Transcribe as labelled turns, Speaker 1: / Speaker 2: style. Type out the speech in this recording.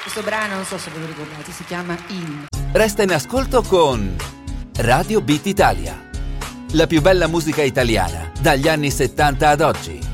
Speaker 1: Questo brano, non so se ve lo ricordate, si chiama In.
Speaker 2: Resta in ascolto con Radio Beat Italia. La più bella musica italiana dagli anni 70 ad oggi.